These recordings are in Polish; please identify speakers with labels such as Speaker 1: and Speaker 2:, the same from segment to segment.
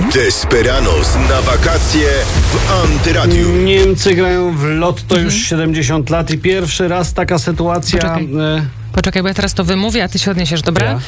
Speaker 1: Desperados na wakacje w Antyradiu.
Speaker 2: Niemcy grają w lotto już 70 lat i pierwszy raz taka sytuacja...
Speaker 3: Poczekaj, bo ja teraz to wymówię, a ty się odniesiesz, dobra?
Speaker 2: Ja?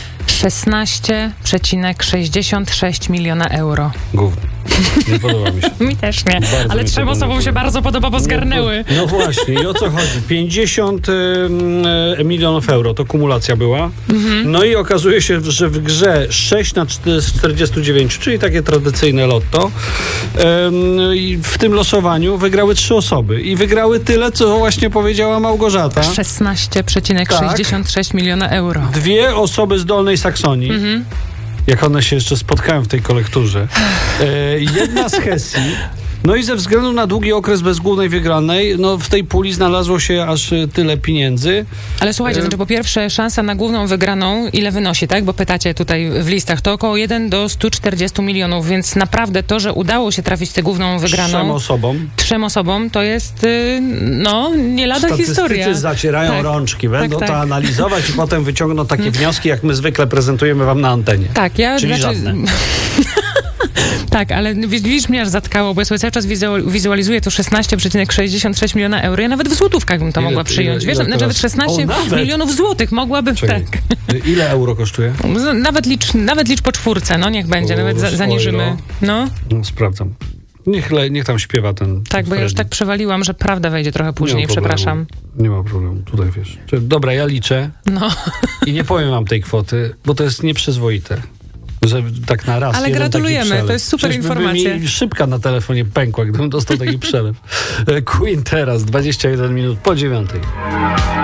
Speaker 3: 16,66 miliona euro.
Speaker 2: Gówno. Nie podoba mi się.
Speaker 3: Mi też nie,
Speaker 2: Bardzo
Speaker 3: ale
Speaker 2: mi
Speaker 3: trzem
Speaker 2: to
Speaker 3: osobom
Speaker 2: nie
Speaker 3: się bardzo podoba, bo zgarnęły.
Speaker 2: No właśnie, i o co chodzi? 50 milionów euro, to kumulacja była. No i okazuje się, że w grze 6 na 49, czyli takie tradycyjne lotto, i w tym losowaniu wygrały 3 osoby. I wygrały tyle, co właśnie powiedziała Małgorzata.
Speaker 3: 16,66 miliona euro.
Speaker 2: 2 osoby z Dolnej Saksonii. Jak one się jeszcze spotkają w tej kolekturze. Jedna z Hesji. No i ze względu na długi okres bez głównej wygranej, no w tej puli znalazło się aż tyle pieniędzy.
Speaker 3: Ale słuchajcie, znaczy po pierwsze szansa na główną wygraną ile wynosi, tak? Bo pytacie tutaj w listach, to około 1 do 140 milionów, więc naprawdę to, że udało się trafić tę główną wygraną 3 osobom, to jest nie lada historia.
Speaker 2: Statystycy zacierają rączki, będą to analizować i potem wyciągną takie wnioski, jak my zwykle prezentujemy wam na antenie.
Speaker 3: Tak,
Speaker 2: Czyli żadne.
Speaker 3: Tak, ale widzisz, mnie aż zatkało, bo ja sobie cały czas wizualizuję to 16,66 miliona euro. Ja nawet w złotówkach bym to mogła przyjąć. Wiesz, nawet 16 milionów złotych mogłabym.
Speaker 2: Czekaj.
Speaker 3: Tak.
Speaker 2: Ile euro kosztuje?
Speaker 3: Nawet licz po 4, no niech będzie, nawet zaniżymy. No,
Speaker 2: sprawdzam. Niech tam śpiewa ten.
Speaker 3: Tak, bo ja już tak przewaliłam, że prawda wejdzie trochę później, przepraszam.
Speaker 2: Nie ma problemu, tutaj wiesz. Dobra, ja liczę i nie powiem wam tej kwoty, bo to jest nieprzyzwoite. Że tak na raz.
Speaker 3: Ale gratulujemy, to jest super informacja.
Speaker 2: Mi szybka na telefonie pękła, gdybym dostał taki przelew. Queen teraz, 21 minut po 9.